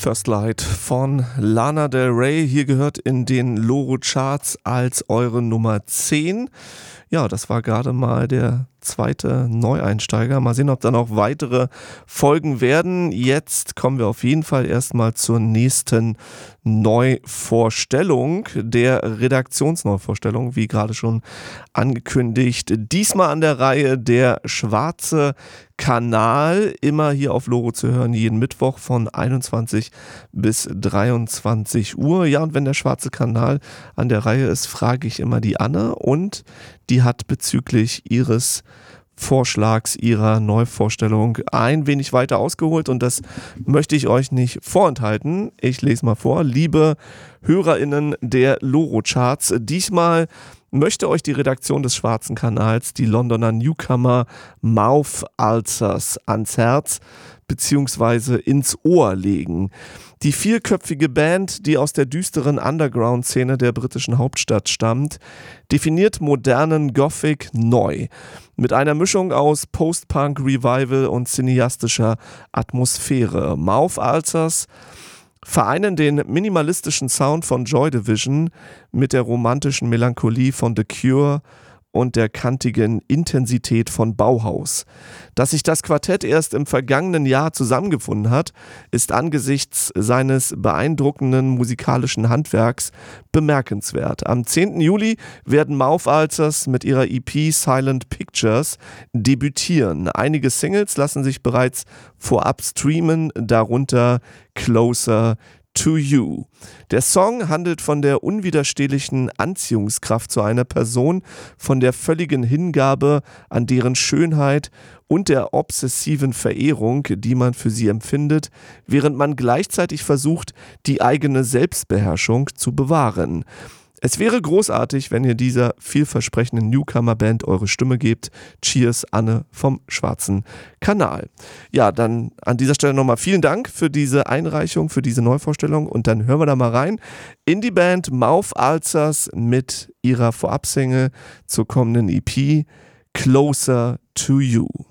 First Light von Lana Del Rey. Hier gehört in den Loro-Charts als eure Nummer 10. Ja, das war gerade mal der zweite Neueinsteiger. Mal sehen, ob da noch weitere folgen werden. Jetzt kommen wir auf jeden Fall erstmal zur nächsten Neuvorstellung, der Redaktionsneuvorstellung, wie gerade schon angekündigt. Diesmal an der Reihe der Schwarze Kanal, immer hier auf Loro zu hören, jeden Mittwoch von 21 bis 23 Uhr. Ja, und wenn der Schwarze Kanal an der Reihe ist, frage ich immer die Anne, und die hat bezüglich ihres Vorschlags, ihrer Neuvorstellung ein wenig weiter ausgeholt, und das möchte ich euch nicht vorenthalten. Ich lese mal vor. Liebe HörerInnen der Loro-Charts, diesmal möchte euch die Redaktion des Schwarzen Kanals die Londoner Newcomer Mouth Ulcers ans Herz bzw. ins Ohr legen. Die vierköpfige Band, die aus der düsteren Underground-Szene der britischen Hauptstadt stammt, definiert modernen Gothic neu. Mit einer Mischung aus Post-Punk, Revival und cineastischer Atmosphäre. Mouth Ulcers vereinen den minimalistischen Sound von Joy Division mit der romantischen Melancholie von The Cure und der kantigen Intensität von Bauhaus. Dass sich das Quartett erst im vergangenen Jahr zusammengefunden hat, ist angesichts seines beeindruckenden musikalischen Handwerks bemerkenswert. Am 10. Juli werden Mouth Ulcers mit ihrer EP Silent Pictures debütieren. Einige Singles lassen sich bereits vorab streamen, darunter Closer to You. Der Song handelt von der unwiderstehlichen Anziehungskraft zu einer Person, von der völligen Hingabe an deren Schönheit und der obsessiven Verehrung, die man für sie empfindet, während man gleichzeitig versucht, die eigene Selbstbeherrschung zu bewahren. Es wäre großartig, wenn ihr dieser vielversprechenden Newcomer-Band eure Stimme gebt. Cheers, Anne vom Schwarzen Kanal. Ja, dann an dieser Stelle nochmal vielen Dank für diese Einreichung, für diese Neuvorstellung, und dann hören wir da mal rein in die Band Mouth Ulcers mit ihrer Vorabsingle zur kommenden EP Closer to You.